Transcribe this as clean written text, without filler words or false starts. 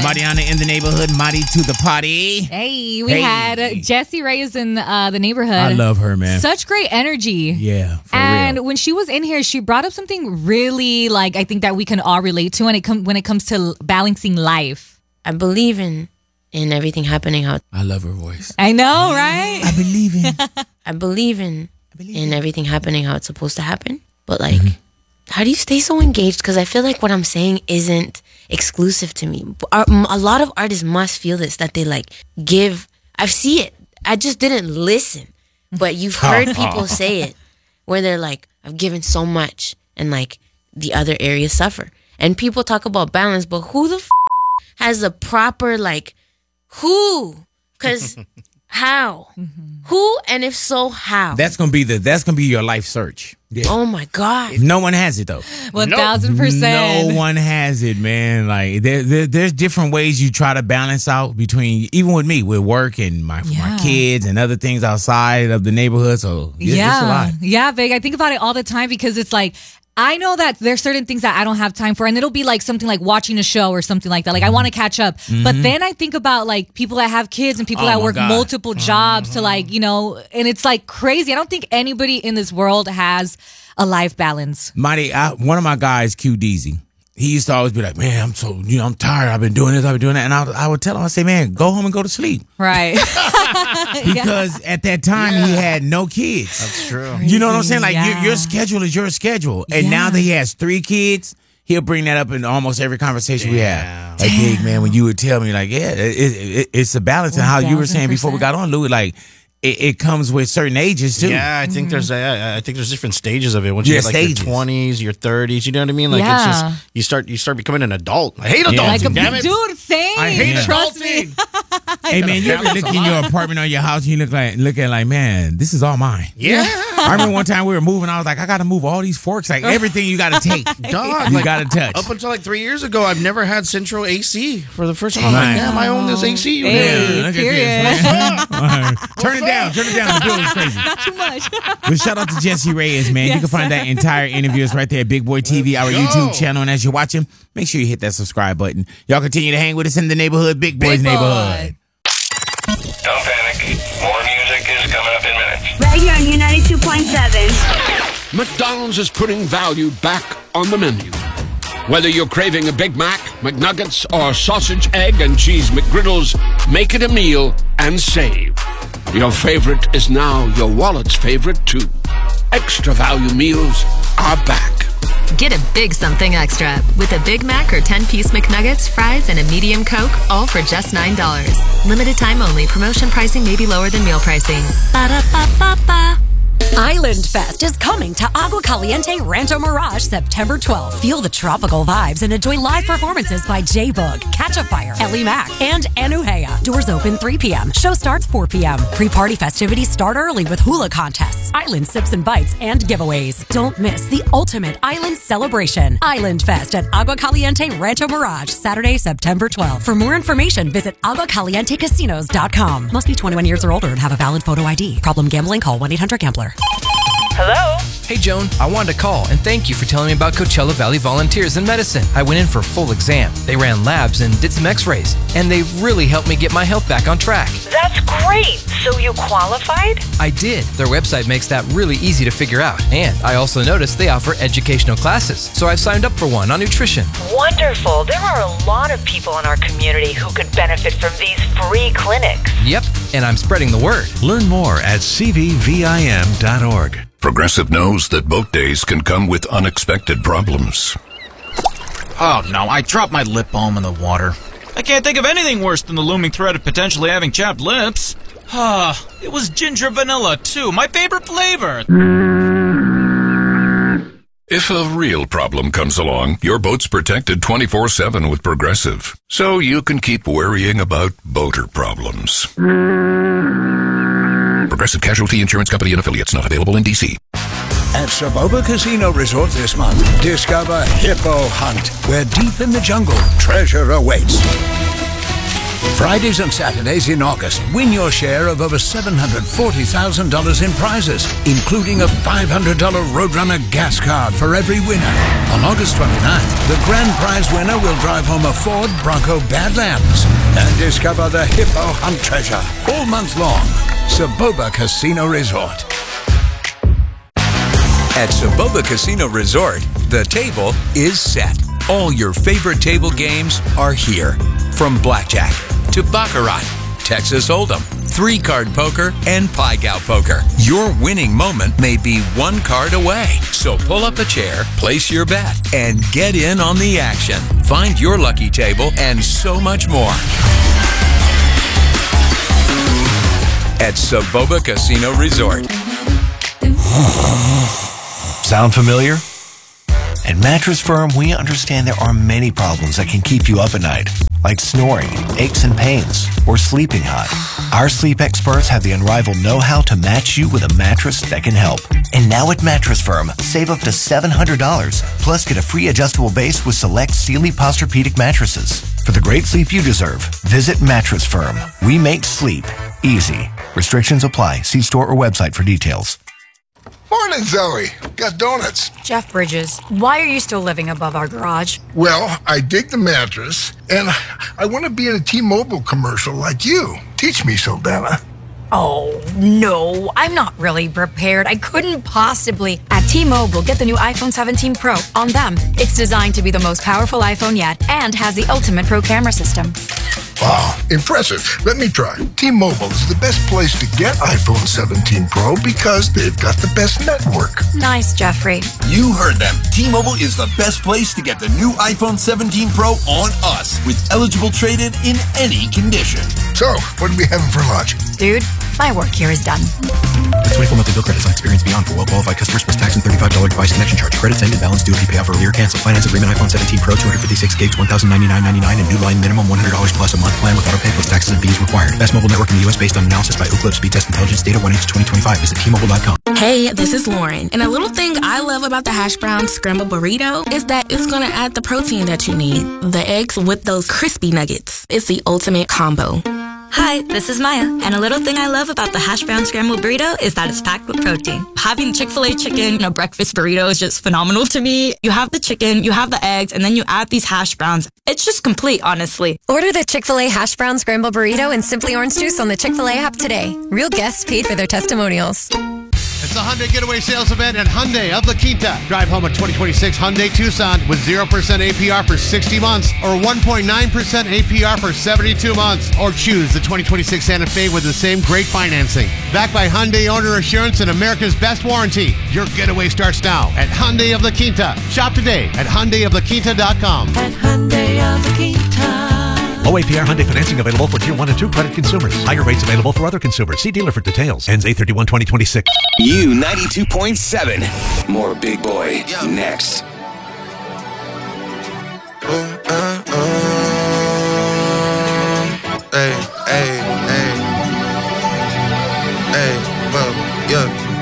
Mariana in the neighborhood, Mari to the party. Hey, we had Jessie Reyes in the neighborhood. I love her, man. Such great energy. Yeah, for and real. when she was in here, she brought up something really, like, I think that we can all relate to when it comes to balancing life. I believe in everything happening how I love her voice. I know, right? I believe in. I believe in everything happening how it's supposed to happen. But like, how do you stay so engaged? Because I feel like what I'm saying isn't exclusive to me. A lot of artists must feel this, that they like give. I see it. I just didn't listen, but you've heard people say it, where they're like, I've given so much, and like the other areas suffer. And people talk about balance, but who the has a proper like who? Because how? Who? And if so, how? That's gonna be your life search. Yeah. Oh my God. No one has it though. 1,000%. No one has it, man. Like there's different ways you try to balance out between, even with me, with work and my kids and other things outside of the neighborhood. So it's a lot. Yeah, Vig. I think about it all the time because it's like, I know that there's certain things that I don't have time for, and it'll be like something like watching a show or something like that. Like I want to catch up, but then I think about like people that have kids and people that work multiple jobs to like, and it's like crazy. I don't think anybody in this world has a life balance. Marty, one of my guys, Q Deezy, he used to always be like, man, I'm so, I'm tired. I've been doing this, I've been doing that. And I would tell him, I say, man, go home and go to sleep. Right. Because at that time, he had no kids. That's true. You know what I'm saying? Like, your schedule is your schedule. And now that he has 3 kids, he'll bring that up in almost every conversation we have. Like, hey, man, when you would tell me, like, it's a balance. And how you were saying before we got on, Louis, like, it comes with certain ages too. Yeah, I think there's different stages of it. Once you get like your 20s, your 30s, you know what I mean? Like it's just you start becoming an adult. I hate adulting, damn it. Dude, same. I hate adulting. Hey man, you ever look in your apartment or your house and you look at like, man, this is all mine. Yeah. I remember one time we were moving, I was like, I gotta move all these forks, like everything you gotta take. Dog, you gotta touch. Up until like 3 years ago, I've never had central AC for the first time. I'm like, damn, I own this AC unit. Hey, look period. at this. Turn it down. The bill is crazy. Not too much. But shout out to Jessie Reyes, man. Yes. You can find that entire interview is right there at Big Boy TV, our YouTube channel. And as you're watching, make sure you hit that subscribe button. Y'all continue to hang with us in the neighborhood, Big Boy's neighborhood. Don't panic. More music is coming up in minutes. Right here on U92.7. McDonald's is putting value back on the menu. Whether you're craving a Big Mac, McNuggets, or sausage, egg, and cheese McGriddles, make it a meal and save. Your favorite is now your wallet's favorite, too. Extra value meals are back. Get a big something extra with a Big Mac or 10-piece McNuggets, fries, and a medium Coke, all for just $9. Limited time only. Promotion pricing may be lower than meal pricing. Ba-da-ba-ba-ba. Island Fest is coming to Agua Caliente Rancho Mirage September 12th. Feel the tropical vibes and enjoy live performances by J-Boog, Catch a Fire, Ellie Mac, and Anuhea. Doors open 3 p.m. Show starts 4 p.m. Pre-party festivities start early with hula contests, island sips and bites, and giveaways. Don't miss the ultimate island celebration. Island Fest at Agua Caliente Rancho Mirage, Saturday, September 12th. For more information, visit aguacalientecasinos.com. Must be 21 years or older and have a valid photo ID. Problem gambling? Call 1-800-GAMBLER. Hello? Hey, Joan, I wanted to call and thank you for telling me about Coachella Valley Volunteers in Medicine. I went in for a full exam. They ran labs and did some x-rays, and they really helped me get my health back on track. That's great. So you qualified? I did. Their website makes that really easy to figure out. And I also noticed they offer educational classes, so I've signed up for one on nutrition. Wonderful. There are a lot of people in our community who could benefit from these free clinics. Yep, and I'm spreading the word. Learn more at cvvim.org. Progressive knows that boat days can come with unexpected problems. Oh no, I dropped my lip balm in the water. I can't think of anything worse than the looming threat of potentially having chapped lips. It was ginger vanilla too, my favorite flavor. If a real problem comes along, your boat's protected 24/7 with Progressive. So you can keep worrying about boater problems. Progressive Casualty Insurance Company and Affiliates, not available in D.C. At Saboba Casino Resort this month, discover Hippo Hunt, where deep in the jungle, treasure awaits. Fridays and Saturdays in August, win your share of over $740,000 in prizes, including a $500 Roadrunner gas card for every winner. On August 29th, the grand prize winner will drive home a Ford Bronco Badlands and discover the Hippo Hunt treasure all month long. Saboba Casino Resort. At Saboba Casino Resort, the table is set. All your favorite table games are here. From blackjack to baccarat, Texas Hold'em, 3-card poker, and Pai Gow poker. Your winning moment may be one card away. So pull up a chair, place your bet, and get in on the action. Find your lucky table and so much more at Saboba Casino Resort. Sound familiar? At Mattress Firm, we understand there are many problems that can keep you up at night, like snoring, aches and pains, or sleeping hot. Our sleep experts have the unrivaled know-how to match you with a mattress that can help. And now at Mattress Firm, save up to $700, plus get a free adjustable base with select Sealy Posturepedic mattresses. For the great sleep you deserve, visit Mattress Firm. We make sleep easy. Restrictions apply. See store or website for details. Morning, Zoe. Got donuts. Jeff Bridges, why are you still living above our garage? Well, I dig the mattress, and I want to be in a T-Mobile commercial like you. Teach me, Saldana. Oh, no, I'm not really prepared. I couldn't possibly. At T-Mobile, get the new iPhone 17 Pro. On them, it's designed to be the most powerful iPhone yet and has the ultimate pro camera system. Wow, impressive. Let me try. T-Mobile is the best place to get iPhone 17 Pro because they've got the best network. Nice, Jeffrey. You heard them. T-Mobile is the best place to get the new iPhone 17 Pro on us with eligible trade-in in any condition. So, what are we having for lunch? Dude, my work here is done. The 24 monthly bill credits on Experience Beyond for well-qualified customers plus tax and $35 device connection charge. Credits end and balance due if you pay off earlier. Cancel. Finance agreement iPhone 17 Pro 256 gigs, $1,099.99 and new line minimum $100 plus a month plan with auto pay plus taxes and fees required. Best mobile network in the U.S. based on analysis by Ookla Speed Test Intelligence Data 1H2025. Visit T-Mobile.com. Hey, this is Lauren. And a little thing I love about the hash brown scrambled burrito is that it's going to add the protein that you need. The eggs with those crispy nuggets. It's the ultimate combo. Hi, this is Maya, and a little thing I love about the hash brown scrambled burrito is that it's packed with protein. Having Chick-fil-A chicken in a breakfast burrito is just phenomenal to me. You have the chicken, you have the eggs, and then you add these hash browns. It's just complete, honestly. Order the Chick-fil-A hash brown scrambled burrito and Simply Orange Juice on the Chick-fil-A app today. Real guests paid for their testimonials. It's a Hyundai Getaway Sales Event at Hyundai of La Quinta. Drive home a 2026 Hyundai Tucson with 0% APR for 60 months or 1.9% APR for 72 months. Or choose the 2026 Santa Fe with the same great financing. Backed by Hyundai Owner Assurance and America's Best Warranty. Your getaway starts now at Hyundai of La Quinta. Shop today at HyundaiofLaQuinta.com. At Hyundai of La Quinta. Low APR Hyundai financing available for Tier 1 and 2 credit consumers. Higher rates available for other consumers. See dealer for details. Ends 8/31/2026. U92.7. More Big Boy next. Hey, hey.